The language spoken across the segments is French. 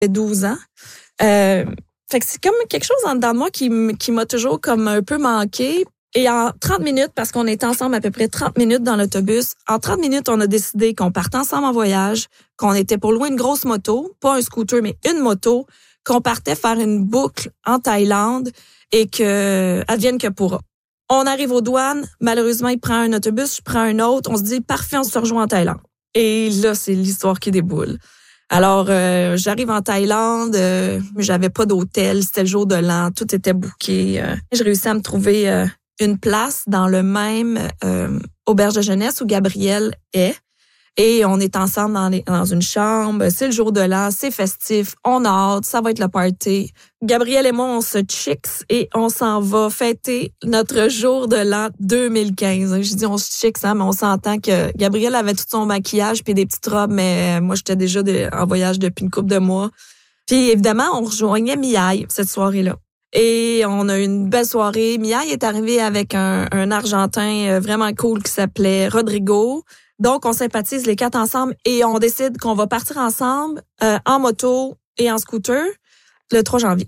12 ans. Fait que c'est comme quelque chose en dedans de moi qui m'a toujours comme un peu manqué. Et en 30 minutes, parce qu'on était ensemble à peu près 30 minutes dans l'autobus, en 30 minutes, on a décidé qu'on partait ensemble en voyage, qu'on était pour louer une grosse moto, pas un scooter, mais une moto, qu'on partait faire une boucle en Thaïlande et que advienne que pourra. On arrive aux douanes, malheureusement, il prend un autobus, je prends un autre, on se dit parfait, on se rejoint en Thaïlande. Et là, c'est l'histoire qui déboule. Alors, j'arrive en Thaïlande, j'avais pas d'hôtel, c'était le jour de l'an, tout était booké. J'ai réussi à me trouver une place dans le même auberge de jeunesse où Gabriel est. Et on est ensemble dans une chambre. C'est le jour de l'an, c'est festif, on a hâte, ça va être le party. Gabriel et moi, on se chicks et on s'en va fêter notre jour de l'an 2015. Je dis on se chicks, hein, mais on s'entend que Gabriel avait tout son maquillage puis des petites robes, mais moi, j'étais déjà en voyage depuis une couple de mois. Puis évidemment, on rejoignait Miaille cette soirée-là. Et on a eu une belle soirée. Miaille est arrivé avec un Argentin vraiment cool qui s'appelait Rodrigo. Donc, on sympathise les 4 ensemble et on décide qu'on va partir ensemble en moto et en scooter le 3 janvier.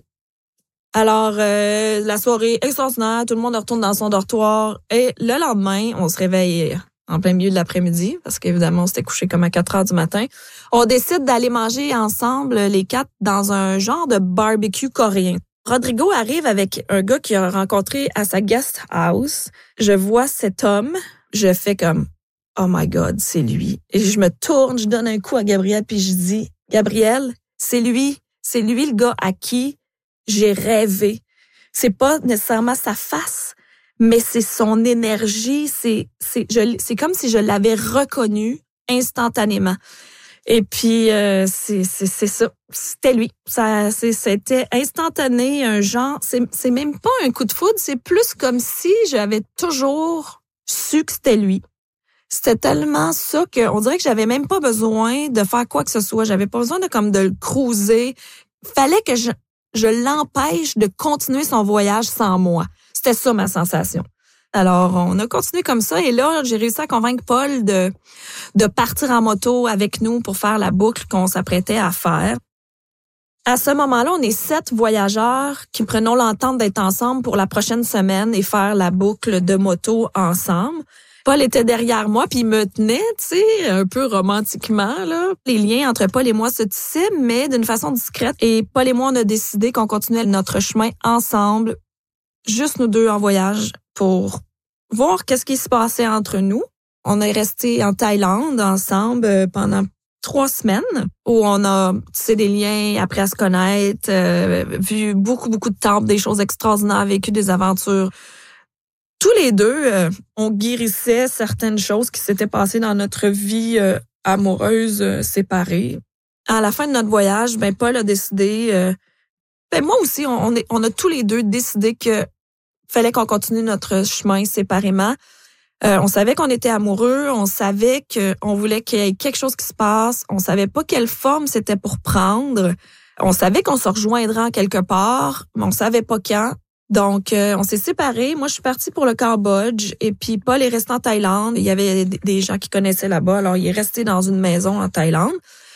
Alors, la soirée extraordinaire, tout le monde retourne dans son dortoir et le lendemain, on se réveille en plein milieu de l'après-midi parce qu'évidemment, on s'était couché comme à 4 heures du matin. On décide d'aller manger ensemble les 4 dans un genre de barbecue coréen. Rodrigo arrive avec un gars qu'il a rencontré à sa guest house. Je vois cet homme, je fais comme oh my God, c'est lui. Et je me tourne, je donne un coup à Gabriel puis je dis Gabriel, c'est lui le gars à qui j'ai rêvé. C'est pas nécessairement sa face, mais c'est son énergie, c'est comme si je l'avais reconnu instantanément. Et puis c'est ça, c'était lui. C'était instantané, un genre, c'est même pas un coup de foudre, c'est plus comme si j'avais toujours su que c'était lui. C'était tellement ça qu'on dirait que j'avais même pas besoin de faire quoi que ce soit. J'avais pas besoin de le cruiser. Fallait que je l'empêche de continuer son voyage sans moi. C'était ça ma sensation. Alors, on a continué comme ça et là, j'ai réussi à convaincre Paul de partir en moto avec nous pour faire la boucle qu'on s'apprêtait à faire. À ce moment-là, on est 7 voyageurs qui prenons l'entente d'être ensemble pour la prochaine semaine et faire la boucle de moto ensemble. Paul était derrière moi puis il me tenait, tu sais, un peu romantiquement là. Les liens entre Paul et moi se tissaient, mais d'une façon discrète. Et Paul et moi, on a décidé qu'on continuait notre chemin ensemble, juste nous deux en voyage, pour voir qu'est-ce qui se passait entre nous. On est resté en Thaïlande ensemble pendant 3 semaines où on a tissé des liens, appris à se connaître, vu beaucoup de temples, des choses extraordinaires, vécu des aventures. Tous les deux, on guérissait certaines choses qui s'étaient passées dans notre vie amoureuse séparée. À la fin de notre voyage, Paul a décidé, moi aussi, on a tous les deux décidé que fallait qu'on continue notre chemin séparément. On savait qu'on était amoureux, on savait qu'on voulait qu'il y ait quelque chose qui se passe, on savait pas quelle forme c'était pour prendre. On savait qu'on se rejoindrait en quelque part, mais on savait pas quand. Donc, on s'est séparés. Moi, je suis partie pour le Cambodge et puis Paul est resté en Thaïlande. Il y avait des gens qui connaissaient là-bas, alors il est resté dans une maison en Thaïlande.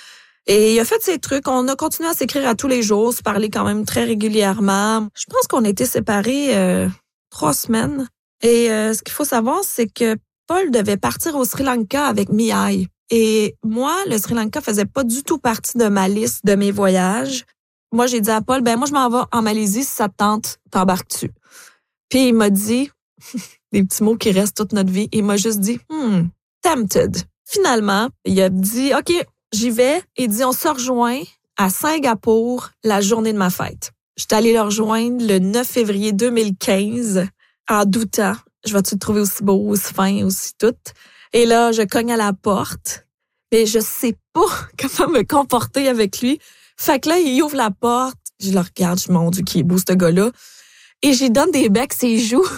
Et il a fait ses trucs. On a continué à s'écrire à tous les jours, se parler quand même très régulièrement. Je pense qu'on a été séparés 3 semaines. Et ce qu'il faut savoir, c'est que Paul devait partir au Sri Lanka avec Miaille. Et moi, le Sri Lanka faisait pas du tout partie de ma liste de mes voyages. Moi, j'ai dit à Paul, moi, je m'en vais en Malaisie, si ça te tente, t'embarques-tu? Puis il m'a dit, des petits mots qui restent toute notre vie, il m'a juste dit, tempted. Finalement, il a dit, OK, j'y vais. Il dit, on se rejoint à Singapour la journée de ma fête. J'étais allée le rejoindre le 9 février 2015, en doutant, je vais-tu le trouver aussi beau, aussi fin, aussi tout? Et là, je cogne à la porte, mais je sais pas comment me comporter avec lui. Fait que là, il ouvre la porte, je le regarde, je me dis, mon Dieu, qui est beau, ce gars-là. Et j'y donne des becs ses joues.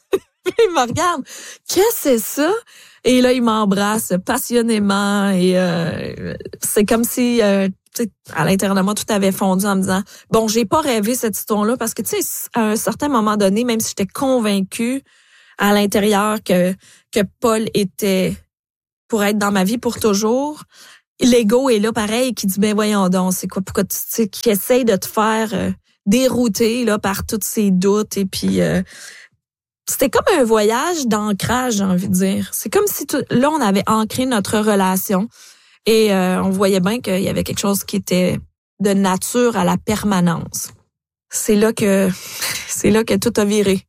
Il me regarde, qu'est-ce que c'est ça? Et là, il m'embrasse passionnément et c'est comme si à l'intérieur de moi, tout avait fondu en me disant, bon, j'ai pas rêvé cette histoire-là parce que, tu sais, à un certain moment donné, même si j'étais convaincue à l'intérieur que Paul était pour être dans ma vie pour toujours, l'ego est là pareil, qui dit, ben voyons donc, c'est quoi, pourquoi tu sais, qui essaye de te faire dérouter là par tous ces doutes. Et puis, c'était comme un voyage d'ancrage, j'ai envie de dire. C'est comme si là, on avait ancré notre relation et on voyait bien qu'il y avait quelque chose qui était de nature à la permanence. C'est là que tout a viré.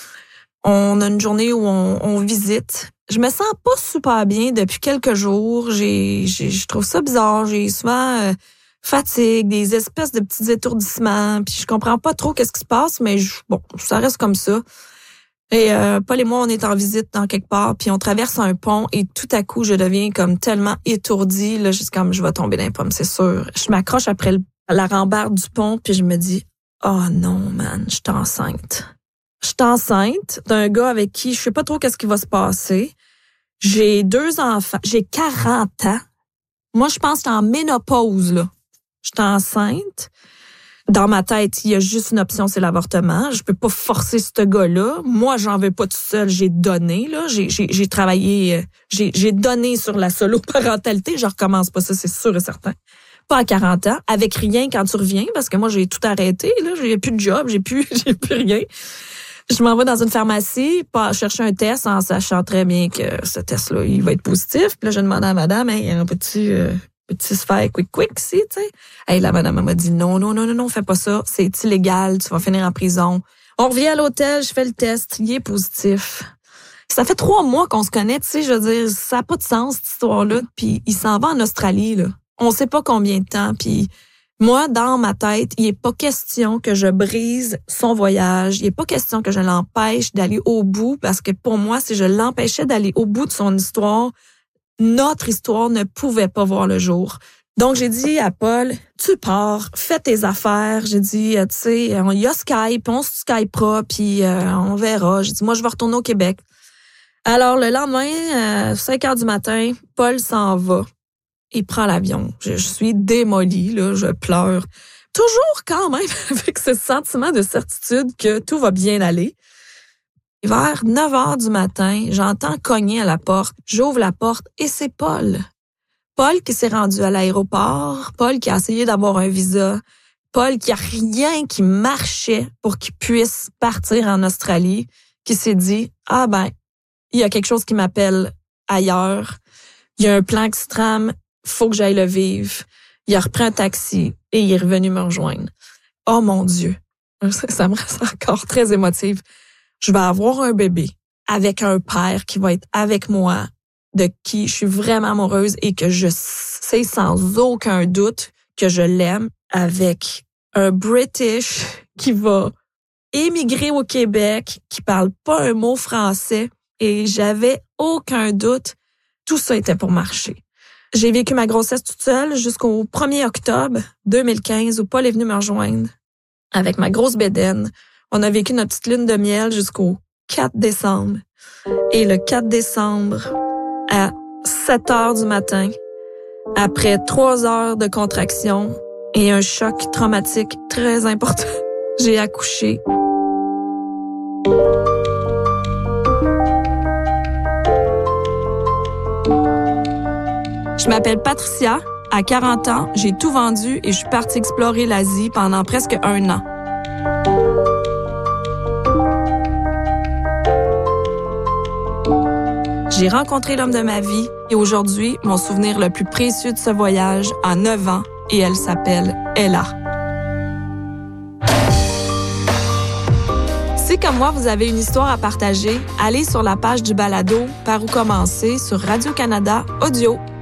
On a une journée où on visite. Je me sens pas super bien depuis quelques jours. Je trouve ça bizarre. J'ai souvent fatigue, des espèces de petits étourdissements. Puis je comprends pas trop qu'est-ce qui se passe, mais bon, ça reste comme ça. Et Paul et moi, on est en visite dans quelque part, puis on traverse un pont et tout à coup, je deviens comme tellement étourdie, là, juste comme je vais tomber dans les pommes, c'est sûr. Je m'accroche après la rambarde du pont, puis je me dis, oh non, man, je suis enceinte. Je suis enceinte d'un gars avec qui je sais pas trop qu'est-ce qui va se passer. J'ai 2 enfants, j'ai 40 ans. Moi, je pense que je suis en ménopause, là. Je suis enceinte. Dans ma tête, il y a juste une option, c'est l'avortement. Je peux pas forcer ce gars-là. Moi, j'en veux pas tout seul. J'ai donné, là. J'ai travaillé, j'ai donné sur la solo-parentalité. Je recommence pas ça, c'est sûr et certain. Pas à 40 ans, avec rien quand tu reviens, parce que moi, j'ai tout arrêté, là. J'ai plus de job, j'ai plus rien. Je m'en vais dans une pharmacie, chercher un test en sachant très bien que ce test-là, il va être positif. Puis là, je demande à madame, hey, peux-tu se faire quick, si, tu sais. Hey, la madame m'a dit non, fais pas ça. C'est illégal, tu vas finir en prison. On revient à l'hôtel, je fais le test, il est positif. Ça fait 3 mois qu'on se connaît, tu sais, je veux dire, ça n'a pas de sens, cette histoire-là. Puis il s'en va en Australie, là. On sait pas combien de temps, puis moi, dans ma tête, il n'est pas question que je brise son voyage. Il n'est pas question que je l'empêche d'aller au bout, parce que pour moi, si je l'empêchais d'aller au bout de son histoire, notre histoire ne pouvait pas voir le jour. Donc, j'ai dit à Paul, tu pars, fais tes affaires. J'ai dit, tu sais, il y a Skype, on se Skypera, puis on verra. J'ai dit, moi, je vais retourner au Québec. Alors, le lendemain, 5 heures du matin, Paul s'en va. Il prend l'avion. Je suis démolie, là, je pleure. Toujours quand même avec ce sentiment de certitude que tout va bien aller. Vers 9 heures du matin, j'entends cogner à la porte. J'ouvre la porte et c'est Paul. Paul qui s'est rendu à l'aéroport. Paul qui a essayé d'avoir un visa. Paul qui a rien qui marchait pour qu'il puisse partir en Australie. Qui s'est dit, ah ben, il y a quelque chose qui m'appelle ailleurs. Il y a un plan qui se trame. Faut que j'aille le vivre. Il a repris un taxi et il est revenu me rejoindre. Oh mon Dieu. Ça me rend encore très émotive. Je vais avoir un bébé avec un père qui va être avec moi, de qui je suis vraiment amoureuse et que je sais sans aucun doute que je l'aime, avec un British qui va émigrer au Québec, qui parle pas un mot français, et j'avais aucun doute. Tout ça était pour marcher. J'ai vécu ma grossesse toute seule jusqu'au 1er octobre 2015 où Paul est venu me rejoindre avec ma grosse bédaine. On a vécu notre petite lune de miel jusqu'au 4 décembre. Et le 4 décembre, à 7 heures du matin, après 3 heures de contraction et un choc traumatique très important, j'ai accouché. Je m'appelle Patricia. À 40 ans, j'ai tout vendu et je suis partie explorer l'Asie pendant presque 1 an. J'ai rencontré l'homme de ma vie et aujourd'hui, mon souvenir le plus précieux de ce voyage a 9 ans et elle s'appelle Ella. Si comme moi, vous avez une histoire à partager, allez sur la page du balado Par où commencer sur Radio-Canada Audio.